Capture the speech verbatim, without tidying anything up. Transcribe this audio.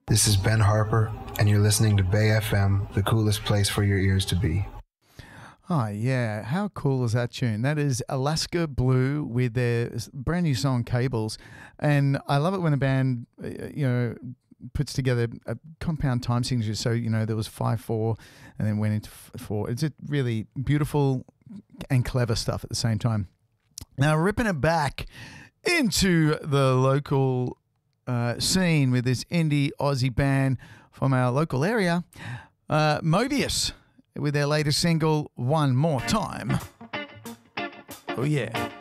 This is Ben Harper, and you're listening to Bay F M, the coolest place for your ears to be. Oh, yeah. How cool is that tune? That is Alaska Blue with their brand new song, Cables. And I love it when a band, you know, puts together a compound time signature. So, you know, there was five four and then went into four. It's just really beautiful and clever stuff at the same time. Now, ripping it back into the local uh, scene with this indie Aussie band from our local area, uh, Mobius, with their latest single, One More Time. Oh, yeah.